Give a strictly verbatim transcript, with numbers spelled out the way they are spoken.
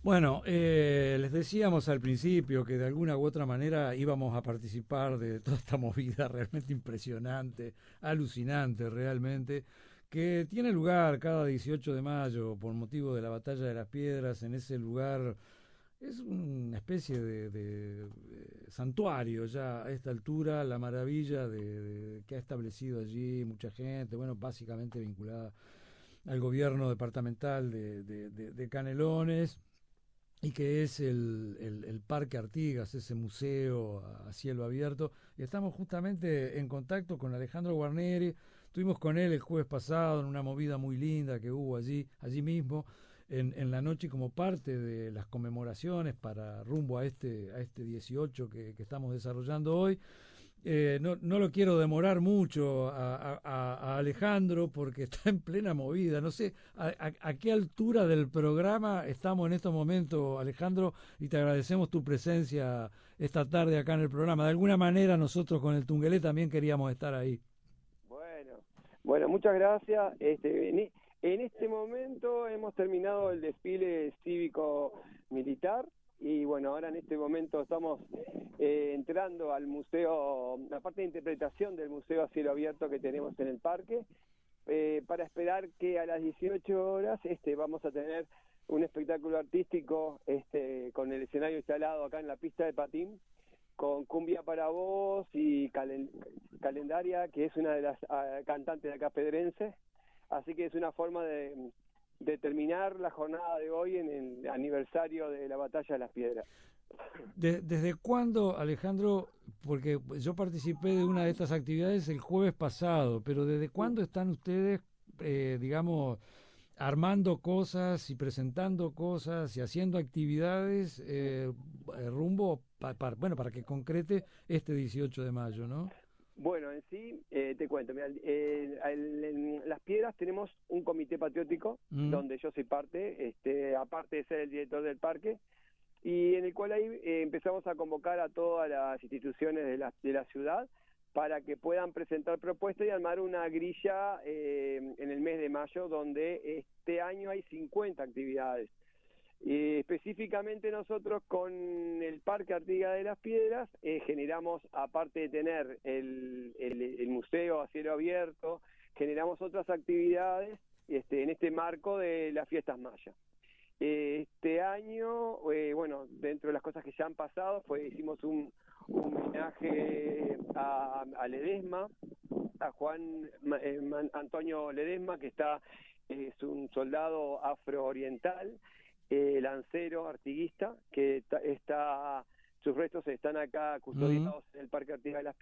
Bueno, eh, les decíamos al principio que de alguna u otra manera íbamos a participar de toda esta movida realmente impresionante, alucinante realmente, que tiene lugar cada dieciocho de mayo por motivo de la Batalla de las Piedras. En ese lugar es una especie de, de, de santuario ya a esta altura, la maravilla de, de- que ha establecido allí mucha gente, bueno, básicamente vinculada al gobierno departamental de, de, de, de Canelones, y que es el, el, el Parque Artigas, ese museo a cielo abierto. Y estamos justamente en contacto con Alejandro Guarneri. Estuvimos con él el jueves pasado en una movida muy linda que hubo allí, allí mismo, en, en la noche, como parte de las conmemoraciones para rumbo a este, a este dieciocho que, que estamos desarrollando hoy. Eh, no, no lo quiero demorar mucho a, a- a Alejandro porque está en plena movida. No sé a, a- a qué altura del programa estamos en estos momentos, Alejandro, y te agradecemos tu presencia esta tarde acá en el programa. De alguna manera nosotros con el Tungelé también queríamos estar ahí. Bueno, bueno, muchas gracias. Este, en, e- en este momento hemos terminado el desfile cívico-militar y bueno, ahora en este momento estamos eh, entrando al museo, la parte de interpretación del museo a cielo abierto que tenemos en el parque, eh, para esperar que a las dieciocho horas este, vamos a tener un espectáculo artístico este, con el escenario instalado acá en la pista de patín, con Cumbia para Vos y Calen Calendaria, que es una de las uh, cantantes de acá pedrense. Así que es una forma de, de terminar la jornada de hoy en el aniversario de la Batalla de las Piedras. De- ¿Desde cuándo, Alejandro? Porque yo participé de una de estas actividades el jueves pasado, pero ¿desde cuándo están ustedes, eh, digamos, armando cosas y presentando cosas y haciendo actividades eh, eh, rumbo, pa- pa- bueno, para que concrete este dieciocho de mayo, ¿no? Bueno, en sí, eh, te cuento, mira, eh, el- en Las Piedras tenemos un comité patriótico Mm. donde yo soy parte, este, aparte de ser el director del parque, y en el cual ahí eh, empezamos a convocar a todas las instituciones de la, de la ciudad para que puedan presentar propuestas y armar una grilla eh, en el mes de mayo, donde este año hay cincuenta actividades. Y específicamente nosotros con el Parque Artigas de las Piedras eh, generamos, aparte de tener el, el, el museo a cielo abierto, generamos otras actividades este, en este marco de las fiestas mayas. Este año, eh, bueno, dentro de las cosas que ya han pasado, fue hicimos un, un homenaje a, a Ledesma, a Juan eh, Antonio Ledesma, que está eh, es un soldado afrooriental, eh, lancero, artiguista, que está, está sus restos están acá Mm. custodiados en el Parque Artigas de las